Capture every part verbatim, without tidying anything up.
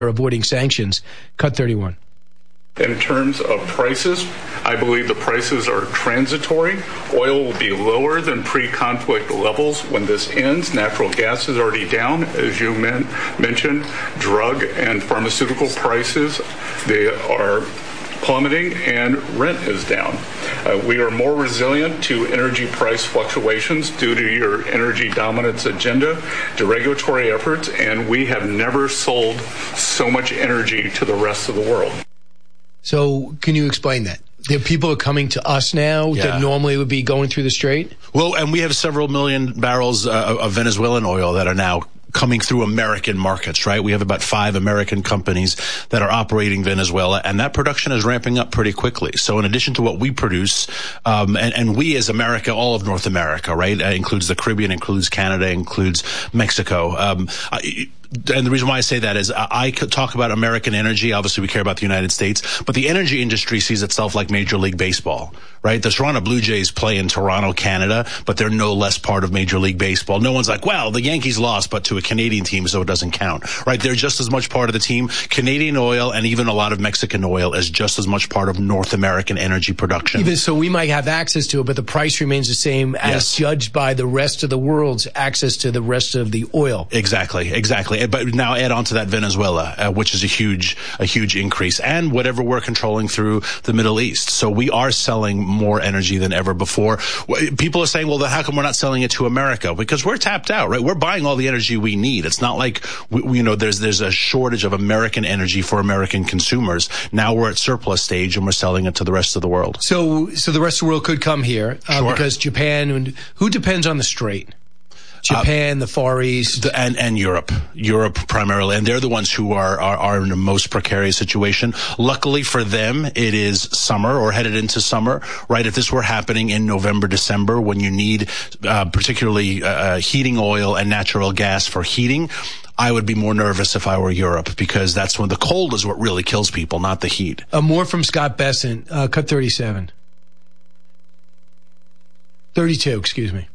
avoiding sanctions. Cut thirty-one. In terms of prices, I believe the prices are transitory. Oil will be lower than pre-conflict levels when this ends. Natural gas is already down, as you men- mentioned. Drug and pharmaceutical prices, they are plummeting, and rent is down. Uh, we are more resilient to energy price fluctuations due to your energy dominance agenda, to regulatory efforts, and we have never sold so much energy to the rest of the world. So can you explain that? The people are coming to us now yeah. that normally would be going through the Strait? Well, and we have several million barrels uh, of Venezuelan oil that are now coming through American markets, right? We have about five American companies that are operating Venezuela, and that production is ramping up pretty quickly. So in addition to what we produce, um, and, and we as America, all of North America, right? It includes the Caribbean, includes Canada, includes Mexico. Um, I, And the reason why I say that is I could talk about American energy. Obviously, we care about the United States, but the energy industry sees itself like Major League Baseball, right? The Toronto Blue Jays play in Toronto, Canada, but they're no less part of Major League Baseball. No one's like, well, the Yankees lost, but to a Canadian team, so it doesn't count, right? They're just as much part of the team. Canadian oil and even a lot of Mexican oil is just as much part of North American energy production. Even so, we might have access to it, but the price remains the same as yes. judged by the rest of the world's access to the rest of the oil. Exactly, exactly. But now add on to that Venezuela, uh, which is a huge, a huge increase, and whatever we're controlling through the Middle East. So we are selling more energy than ever before. People are saying, well, then how come we're not selling it to America? Because we're tapped out, right? We're buying all the energy we need. It's not like, we, we, you know, there's, there's a shortage of American energy for American consumers. Now we're at surplus stage and we're selling it to the rest of the world. So, so the rest of the world could come here, uh, sure. because Japan, and who depends on the Strait? Japan, uh, the Far East, the, and and Europe, Europe primarily, and they're the ones who are, are are in the most precarious situation. Luckily for them, it is summer or headed into summer, right? If this were happening in November, December, when you need uh, particularly uh, heating oil and natural gas for heating, I would be more nervous if I were Europe, because that's when the cold is what really kills people, not the heat. Uh, more from Scott Bessent. Uh, cut thirty-seven. thirty-two, excuse me.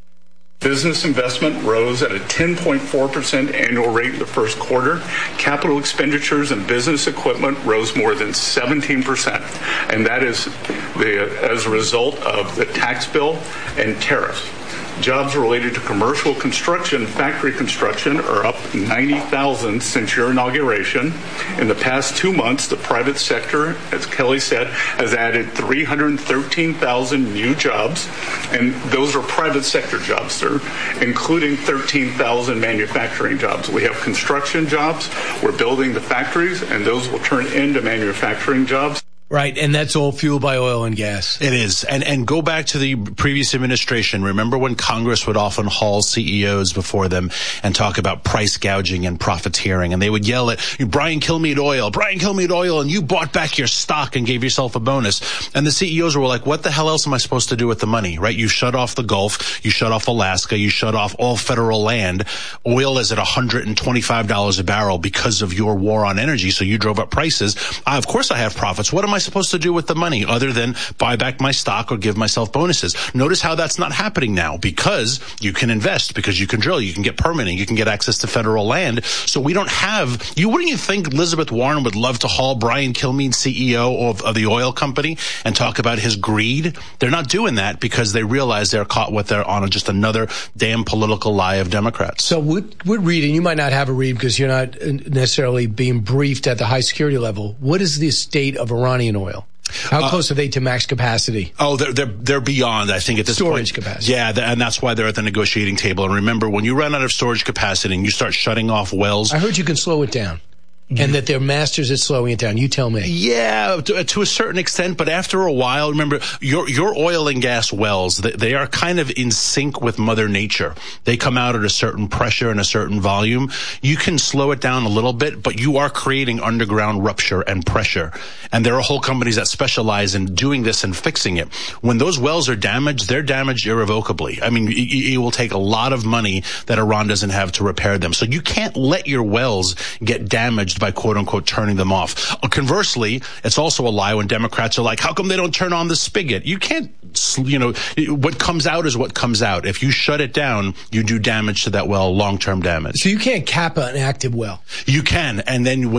Business investment rose at a ten point four percent annual rate in the first quarter. Capital expenditures and business equipment rose more than seventeen percent. And that is the, as a result of the tax bill and tariffs. Jobs related to commercial construction, factory construction, are up ninety thousand since your inauguration. In the past two months, the private sector, as Kelly said, has added three hundred thirteen thousand new jobs, and those are private sector jobs, sir, including thirteen thousand manufacturing jobs. We have construction jobs, we're building the factories, and those will turn into manufacturing jobs. Right, and that's all fueled by oil and gas. It is. And and go back to the previous administration. Remember when Congress would often haul C E Os before them and talk about price gouging and profiteering, and they would yell at Brian Kilmeade Oil, Brian Kilmeade Oil, and you bought back your stock and gave yourself a bonus. And the C E Os were like, what the hell else am I supposed to do with the money, right? You shut off the Gulf, you shut off Alaska, you shut off all federal land. Oil is at one hundred twenty-five dollars a barrel because of your war on energy, so you drove up prices. I, of course I have profits. What am I supposed to do with the money other than buy back my stock or give myself bonuses? Notice how that's not happening now, because you can invest, because you can drill, you can get permitting, you can get access to federal land. So we don't have, you wouldn't you think Elizabeth Warren would love to haul Brian Kilmeade, C E O of, of the oil company, and talk about his greed? They're not doing that because they realize they're caught with their on just another damn political lie of Democrats. So what, what read, and you might not have a read because you're not necessarily being briefed at the high security level, what is the state of Iranian oil? How uh, close are they to max capacity? Oh, they're they're they're beyond, I think, at this storage point. capacity. Yeah, th- and that's why they're at the negotiating table. And remember, when you run out of storage capacity and you start shutting off wells, I heard you can slow it down. And that they're masters at slowing it down. You tell me. Yeah, to, to a certain extent, but after a while, remember, your your oil and gas wells, they, they are kind of in sync with Mother Nature. They come out at a certain pressure and a certain volume. You can slow it down a little bit, but you are creating underground rupture and pressure. And there are whole companies that specialize in doing this and fixing it. When those wells are damaged, they're damaged irrevocably. I mean, it, it will take a lot of money that Iran doesn't have to repair them. So you can't let your wells get damaged by quote unquote turning them off. Conversely, it's also a lie when Democrats are like, how come they don't turn on the spigot? You can't, you know, what comes out is what comes out. If you shut it down, you do damage to that well, long-term damage. So you can't cap an active well. You can, and then when